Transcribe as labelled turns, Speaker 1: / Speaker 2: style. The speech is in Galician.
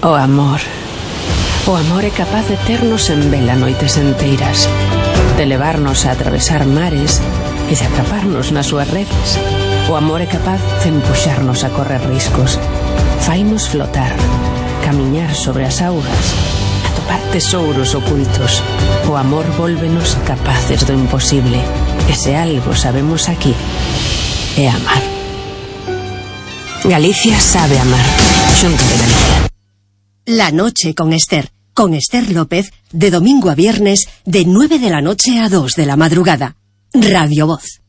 Speaker 1: O amor é capaz de ternos en vela noites enteiras, de levarnos a atravesar mares e de atraparnos nas súas redes. O amor é capaz de empuxarnos a correr riscos, fainos flotar, camiñar sobre as augas, atopar tesouros ocultos. O amor vólvenos capaces do imposible, e se algo sabemos aquí é amar. Galicia sabe amar. Xunta de Galicia.
Speaker 2: La noche con Esther López, de domingo a viernes, de 9 de la noche a 2 de la madrugada. Radio Voz.